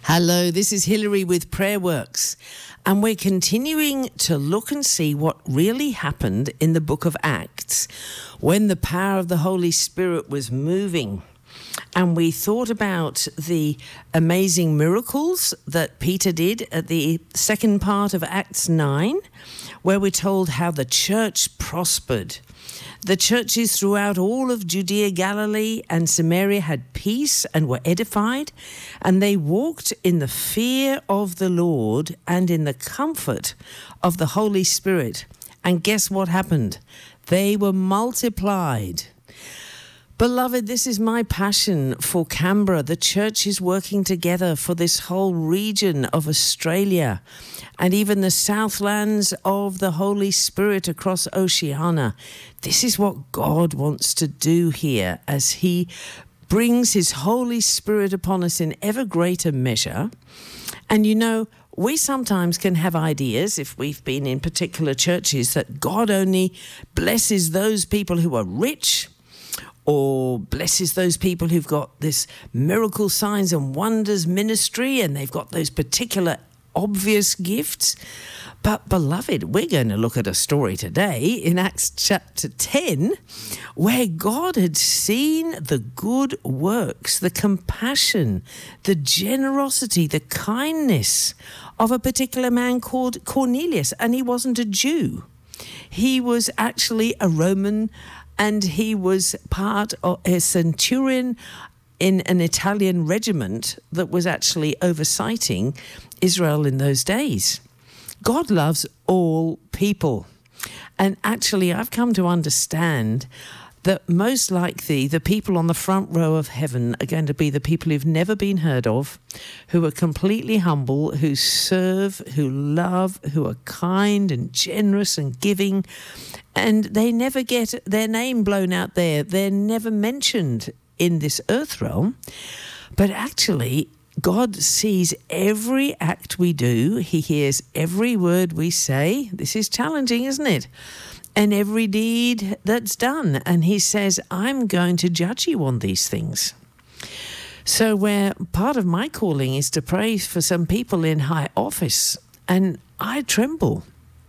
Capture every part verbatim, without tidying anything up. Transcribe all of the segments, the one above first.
Hello, this is Hilary with Prayer-Works, and we're continuing to look and see what really happened in the book of Acts when the power of the Holy Spirit was moving. And we thought about the amazing miracles that Peter did at the second part of Acts nine, where we're told how the church prospered. The churches throughout all of Judea, Galilee, and Samaria had peace and were edified, and they walked in the fear of the Lord and in the comfort of the Holy Spirit. And guess what happened? They were multiplied. Beloved, this is my passion for Canberra. The church is working together for this whole region of Australia and even the southlands of the Holy Spirit across Oceania. This is what God wants to do here as he brings his Holy Spirit upon us in ever greater measure. And you know, we sometimes can have ideas, if we've been in particular churches, that God only blesses those people who are rich, or blesses those people who've got this miracle signs and wonders ministry and they've got those particular obvious gifts. But beloved, we're going to look at a story today in Acts chapter ten where God had seen the good works, the compassion, the generosity, the kindness of a particular man called Cornelius. And he wasn't a Jew. He was actually a Roman, and he was part of a centurion in an Italian regiment that was actually oversighting Israel in those days. God loves all people. And actually, I've come to understand that most likely the people on the front row of heaven are going to be the people who've never been heard of, who are completely humble, who serve, who love, who are kind and generous and giving, and they never get their name blown out there. They're never mentioned in this earth realm. But actually, God sees every act we do. He hears every word we say. This is challenging, isn't it? And every deed that's done. And he says, I'm going to judge you on these things. So where part of my calling is to pray for some people in high office, and I tremble.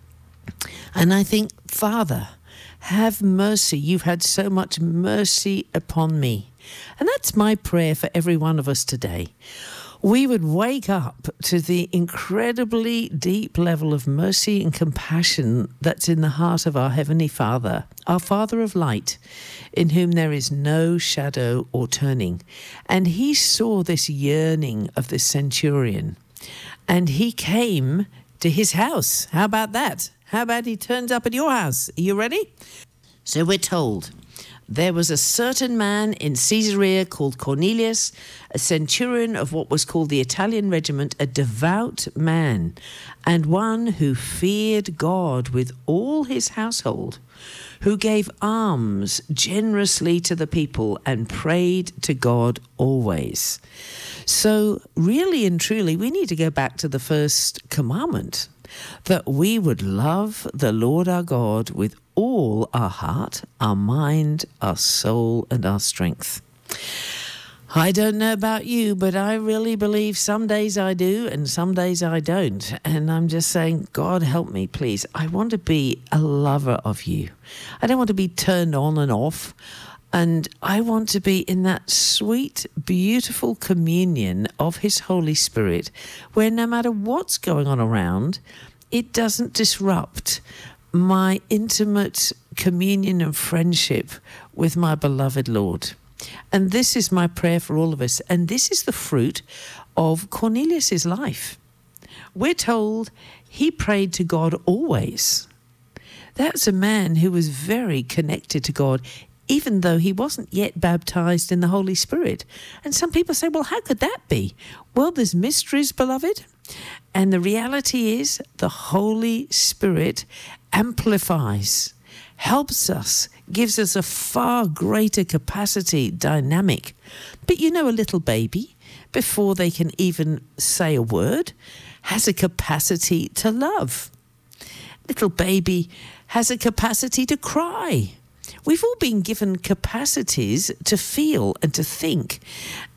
And I think, Father, have mercy. You've had so much mercy upon me. And that's my prayer for every one of us today. We would wake up to the incredibly deep level of mercy and compassion that's in the heart of our Heavenly Father, our Father of light, in whom there is no shadow or turning. And he saw this yearning of this centurion, and he came to his house. How about that? How about he turns up at your house? Are you ready? So we're told, there was a certain man in Caesarea called Cornelius, a centurion of what was called the Italian regiment, a devout man, and one who feared God with all his household, who gave alms generously to the people and prayed to God always. So really and truly, we need to go back to the first commandment, that we would love the Lord our God with all our heart, our mind, our soul, and our strength. I don't know about you, but I really believe some days I do and some days I don't. And I'm just saying, God, help me, please. I want to be a lover of you. I don't want to be turned on and off. And I want to be in that sweet, beautiful communion of his Holy Spirit, where no matter what's going on around, it doesn't disrupt my intimate communion and friendship with my beloved Lord. And this is my prayer for all of us. And this is the fruit of Cornelius's life. We're told he prayed to God always. That's a man who was very connected to God, even though he wasn't yet baptized in the Holy Spirit. And some people say, well, how could that be? Well, there's mysteries, beloved. And the reality is the Holy Spirit amplifies, helps us, gives us a far greater capacity, dynamic. But you know, a little baby, before they can even say a word, has a capacity to love. Little baby has a capacity to cry. We've all been given capacities to feel and to think.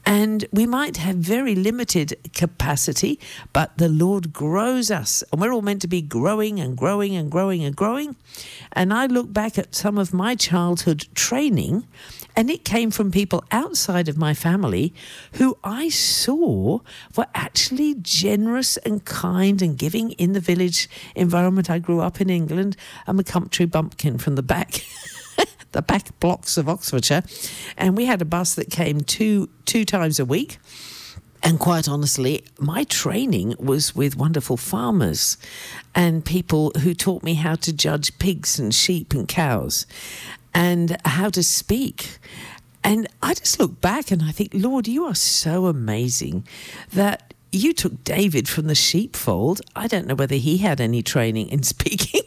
And we might have very limited capacity, but the Lord grows us. And we're all meant to be growing and growing and growing and growing. And I look back at some of my childhood training, and it came from people outside of my family who I saw were actually generous and kind and giving in the village environment. I grew up in England. I'm a country bumpkin from the back. the back blocks of Oxfordshire, and we had a bus that came two two times a week. And quite honestly, my training was with wonderful farmers and people who taught me how to judge pigs and sheep and cows and how to speak. And I just look back and I think, Lord, you are so amazing that you took David from the sheepfold. I don't know whether he had any training in speaking.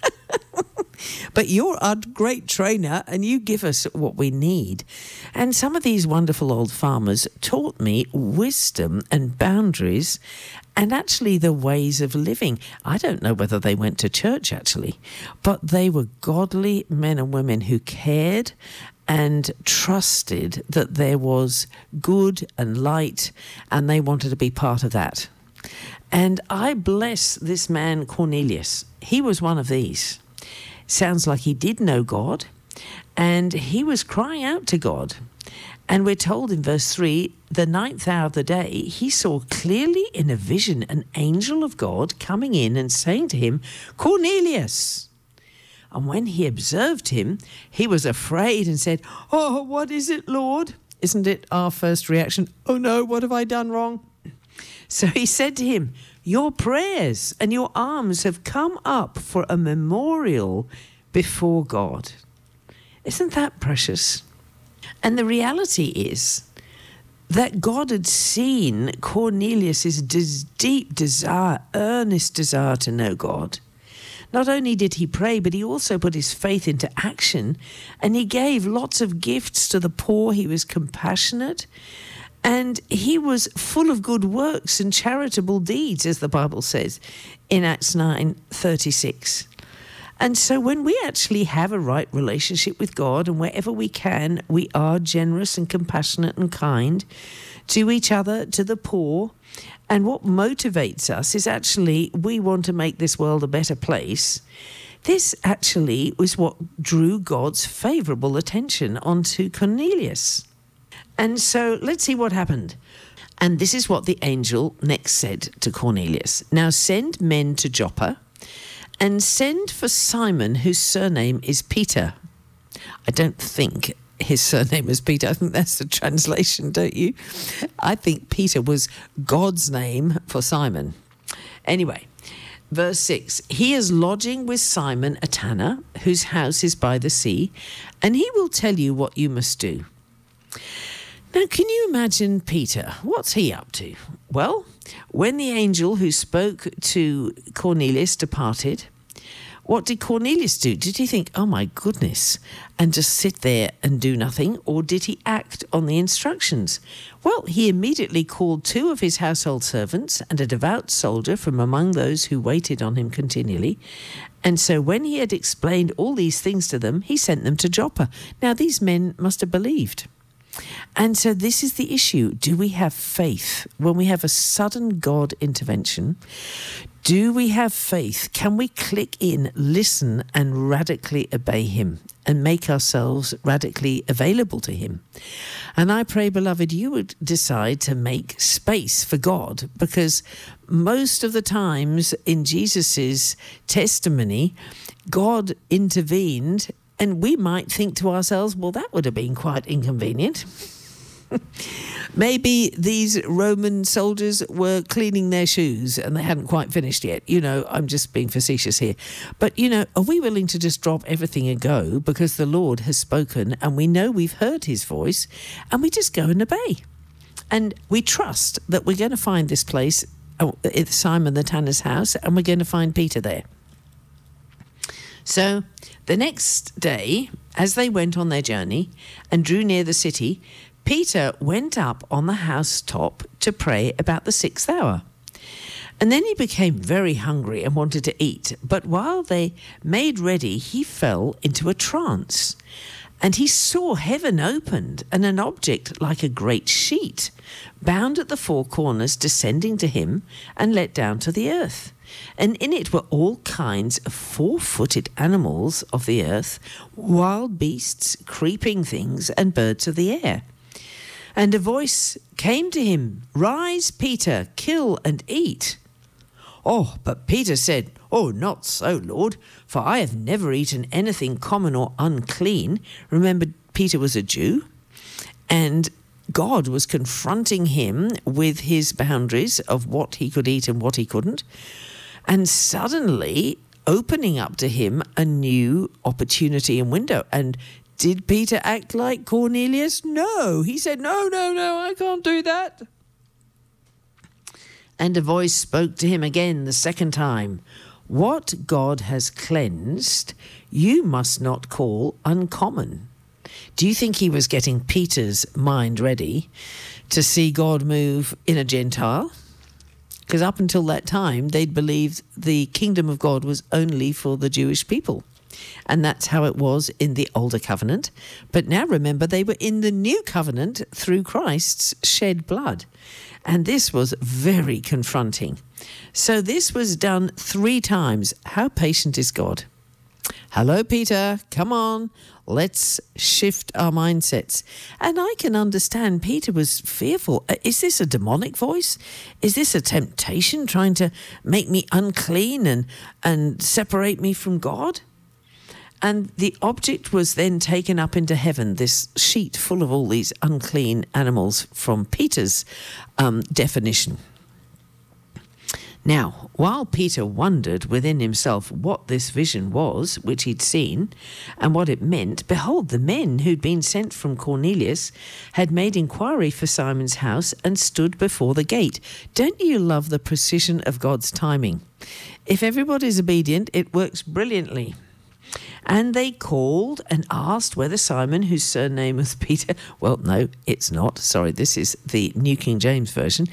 But you're a great trainer and you give us what we need. And some of these wonderful old farmers taught me wisdom and boundaries and actually the ways of living. I don't know whether they went to church actually, but they were godly men and women who cared and trusted that there was good and light, and they wanted to be part of that. And I bless this man Cornelius. He was one of these. Sounds like he did know God, and he was crying out to God. And we're told in verse three, the ninth hour of the day, he saw clearly in a vision an angel of God coming in and saying to him, Cornelius. And when he observed him, he was afraid and said, oh, what is it, Lord? Isn't it our first reaction? Oh no, what have I done wrong? So he said to him, your prayers and your alms have come up for a memorial before God. Isn't that precious? And the reality is that God had seen Cornelius' des- deep desire, earnest desire to know God. Not only did he pray, but he also put his faith into action, and he gave lots of gifts to the poor. He was compassionate. And he was full of good works and charitable deeds, as the Bible says in Acts nine thirty-six. And so when we actually have a right relationship with God, and wherever we can, we are generous and compassionate and kind to each other, to the poor. And what motivates us is actually we want to make this world a better place. This actually was what drew God's favourable attention onto Cornelius. And so let's see what happened. And this is what the angel next said to Cornelius. Now send men to Joppa and send for Simon, whose surname is Peter. I don't think his surname is Peter. I think that's the translation, don't you? I think Peter was God's name for Simon. Anyway, verse six, he is lodging with Simon, a tanner, whose house is by the sea, and he will tell you what you must do. Now, can you imagine Peter? What's he up to? Well, when the angel who spoke to Cornelius departed, what did Cornelius do? Did he think, oh my goodness, and just sit there and do nothing? Or did he act on the instructions? Well, he immediately called two of his household servants and a devout soldier from among those who waited on him continually. And so when he had explained all these things to them, he sent them to Joppa. Now, these men must have believed. And so this is the issue. Do we have faith when we have a sudden God intervention? Do we have faith? Can we click in, listen, and radically obey him and make ourselves radically available to him? And I pray, beloved, you would decide to make space for God, because most of the times in Jesus's testimony, God intervened. And we might think to ourselves, well, that would have been quite inconvenient. Maybe these Roman soldiers were cleaning their shoes and they hadn't quite finished yet. You know, I'm just being facetious here. But, you know, are we willing to just drop everything and go because the Lord has spoken and we know we've heard his voice, and we just go and obey? And we trust that we're going to find this place, at Simon the tanner's house, and we're going to find Peter there. So the next day, as they went on their journey and drew near the city, Peter went up on the housetop to pray about the sixth hour. And then he became very hungry and wanted to eat. But while they made ready, he fell into a trance. And he saw heaven opened and an object like a great sheet, bound at the four corners, descending to him and let down to the earth. And in it were all kinds of four-footed animals of the earth, wild beasts, creeping things, and birds of the air. And a voice came to him, "Rise, Peter, kill and eat." Oh, but Peter said, "Oh, not so, Lord, for I have never eaten anything common or unclean." Remember, Peter was a Jew, and God was confronting him with his boundaries of what he could eat and what he couldn't, and suddenly opening up to him a new opportunity and window. And did Peter act like Cornelius? No. He said, no, no, no, I can't do that. And a voice spoke to him again the second time. What God has cleansed, you must not call uncommon. Do you think he was getting Peter's mind ready to see God move in a Gentile? Because up until that time, they'd believed the kingdom of God was only for the Jewish people. And that's how it was in the older covenant. But now remember, they were in the new covenant through Christ's shed blood. And this was very confronting. So this was done three times. How patient is God? Hello, Peter, come on, let's shift our mindsets. And I can understand Peter was fearful. Is this a demonic voice? Is this a temptation trying to make me unclean and, and separate me from God? And the object was then taken up into heaven, this sheet full of all these unclean animals from Peter's um, definition. Now, while Peter wondered within himself what this vision was, which he'd seen, and what it meant, behold, the men who'd been sent from Cornelius had made inquiry for Simon's house and stood before the gate. Don't you love the precision of God's timing? If everybody's obedient, it works brilliantly. And they called and asked whether Simon, whose surname was Peter, well, no, it's not. Sorry, this is the New King James Version.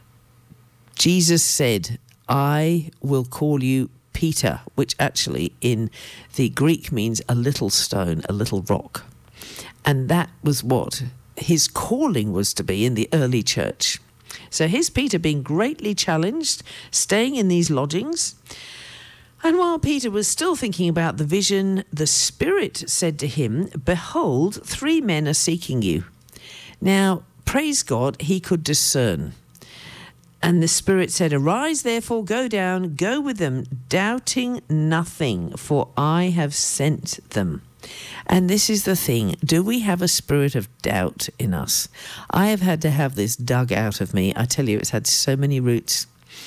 Jesus said, I will call you Peter, which actually in the Greek means a little stone, a little rock. And that was what his calling was to be in the early church. So here's Peter being greatly challenged, staying in these lodgings. And while Peter was still thinking about the vision, the Spirit said to him, behold, three men are seeking you. Now, praise God, he could discern. And the Spirit said, arise, therefore, go down, go with them, doubting nothing, for I have sent them. And this is the thing. Do we have a spirit of doubt in us? I have had to have this dug out of me. I tell you, it's had so many roots.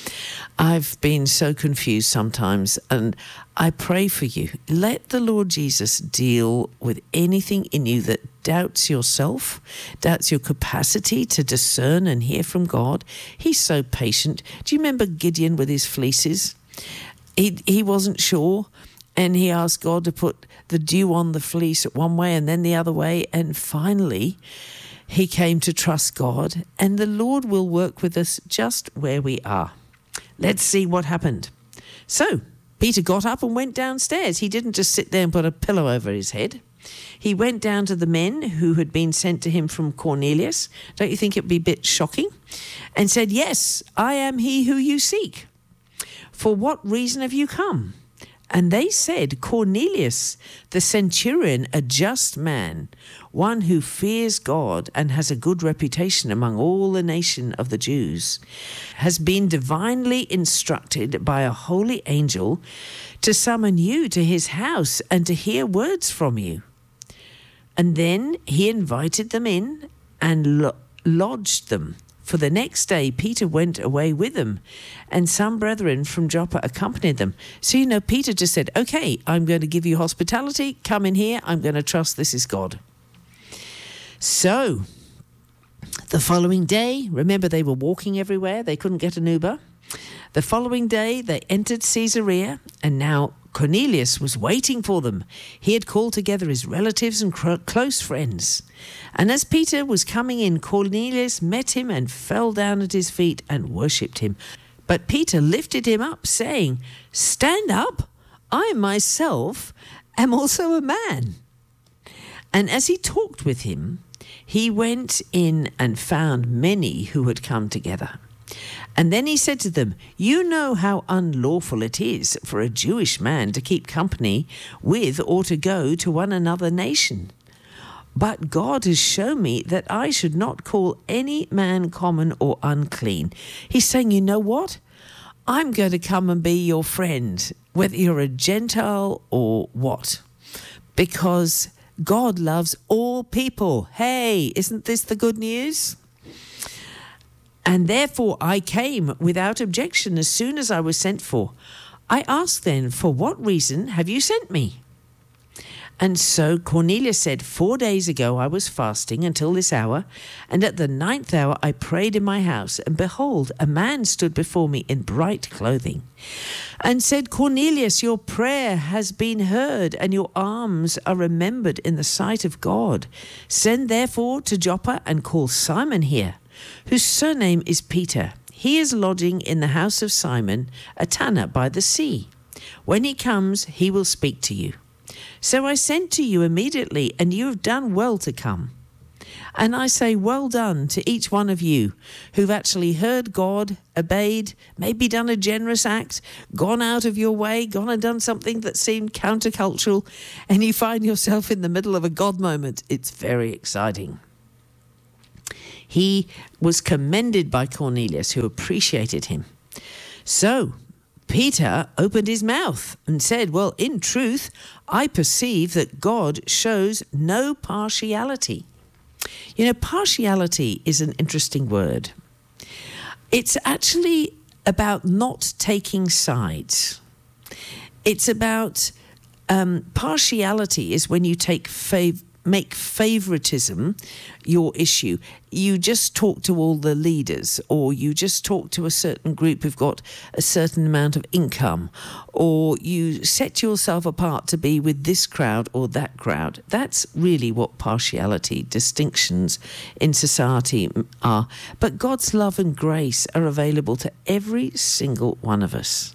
I've been so confused sometimes, and I pray for you. Let the Lord Jesus deal with anything in you that doubts yourself, doubts your capacity to discern and hear from God. He's so patient. Do you remember Gideon with his fleeces? He, he wasn't sure, and he asked God to put the dew on the fleece one way and then the other way, and finally he came to trust God, and the Lord will work with us just where we are. Let's see what happened. So, Peter got up and went downstairs. He didn't just sit there and put a pillow over his head. He went down to the men who had been sent to him from Cornelius. Don't you think it would be a bit shocking? And said, yes, I am he who you seek. For what reason have you come? And they said, Cornelius, the centurion, a just man, one who fears God and has a good reputation among all the nation of the Jews, has been divinely instructed by a holy angel to summon you to his house and to hear words from you. And then he invited them in and lo- lodged them. For the next day, Peter went away with them, and some brethren from Joppa accompanied them. So, you know, Peter just said, okay, I'm going to give you hospitality. Come in here. I'm going to trust this is God. So, the following day, remember they were walking everywhere. They couldn't get an Uber. The following day, they entered Caesarea, and now Cornelius was waiting for them. He had called together his relatives and cr- close friends. And as Peter was coming in, Cornelius met him and fell down at his feet and worshipped him. But Peter lifted him up, saying, stand up, I myself am also a man. And as he talked with him, he went in and found many who had come together. And then he said to them, "You know how unlawful it is for a Jewish man to keep company with or to go to one another nation. But God has shown me that I should not call any man common or unclean." He's saying, you know what? I'm going to come and be your friend, whether you're a Gentile or what, because God loves all people. Hey, isn't this the good news? "And therefore I came without objection as soon as I was sent for. I asked then, 'For what reason have you sent me?' And so Cornelius said, 'Four days ago I was fasting until this hour, and at the ninth hour I prayed in my house, and behold, a man stood before me in bright clothing, and said, Cornelius, your prayer has been heard, and your alms are remembered in the sight of God. Send therefore to Joppa and call Simon here, whose surname is Peter. He is lodging in the house of Simon, a tanner by the sea. When he comes, he will speak to you.' So I sent to you immediately, and you have done well to come. And I say well done to each one of you who've actually heard God, obeyed, maybe done a generous act, gone out of your way, gone and done something that seemed countercultural, and you find yourself in the middle of a God moment. It's very exciting." He was commended by Cornelius, who appreciated him. So Peter opened his mouth and said, "Well, in truth, I perceive that God shows no partiality." You know, partiality is an interesting word. It's actually about not taking sides. It's about um, partiality is when you take fav- make favoritism your issue. You just talk to all the leaders, or you just talk to a certain group who've got a certain amount of income, or you set yourself apart to be with this crowd or that crowd. That's really what partiality, distinctions in society are. But God's love and grace are available to every single one of us.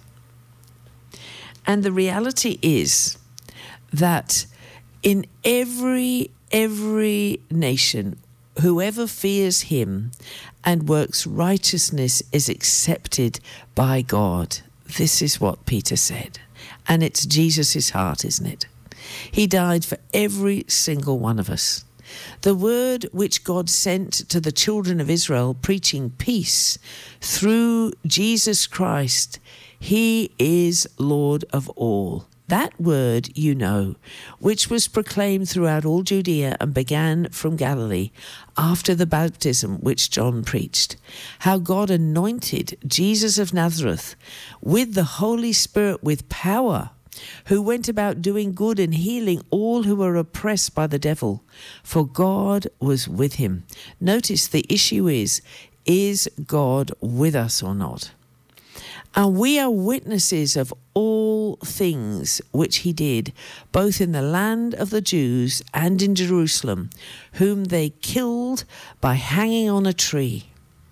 And the reality is that in every, every nation, whoever fears him and works righteousness is accepted by God. This is what Peter said. And it's Jesus' heart, isn't it? He died for every single one of us. The word which God sent to the children of Israel, preaching peace through Jesus Christ, he is Lord of all. That word you know, which was proclaimed throughout all Judea and began from Galilee after the baptism which John preached, how God anointed Jesus of Nazareth with the Holy Spirit with power, who went about doing good and healing all who were oppressed by the devil, for God was with him. Notice the issue is, is God with us or not? And we are witnesses of all things which he did, both in the land of the Jews and in Jerusalem, whom they killed by hanging on a tree.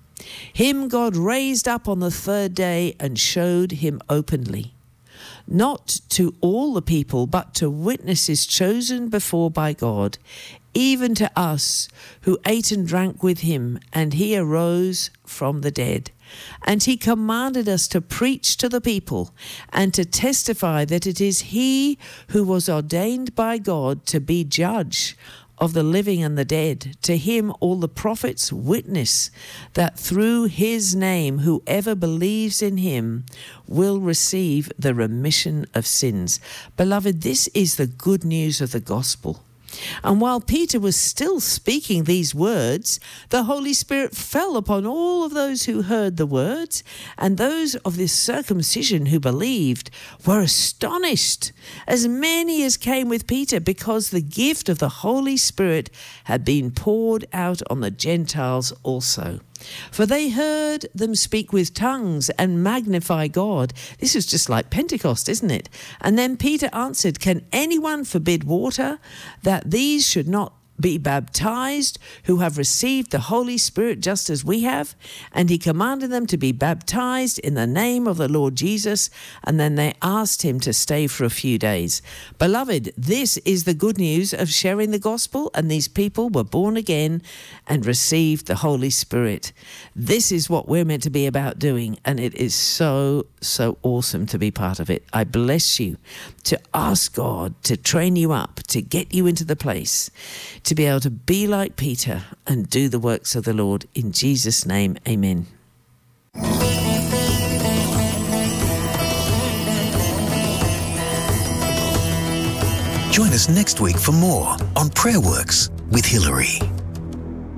Him God raised up on the third day and showed him openly, not to all the people, but to witnesses chosen before by God, even to us who ate and drank with him, and he arose from the dead. And he commanded us to preach to the people and to testify that it is he who was ordained by God to be judge of the living and the dead. To him all the prophets witness that through his name whoever believes in him will receive the remission of sins. Beloved, this is the good news of the gospel. And while Peter was still speaking these words, the Holy Spirit fell upon all of those who heard the words, and those of this circumcision who believed were astonished, as many as came with Peter, because the gift of the Holy Spirit had been poured out on the Gentiles also. For they heard them speak with tongues and magnify God. This is just like Pentecost, isn't it? And then Peter answered, "Can anyone forbid water that these should not be baptized who have received the Holy Spirit just as we have. And he commanded them to be baptized in the name of the Lord Jesus. And then they asked him to stay for a few days. Beloved, this is the good news of sharing the gospel. And these people were born again and received the Holy Spirit. This is what we're meant to be about doing. And it is so, so awesome to be part of it. I bless you to ask God to train you up, to get you into the place, to be able to be like Peter and do the works of the Lord. In Jesus' name, amen. Join us next week for more on Prayer Works with Hilary.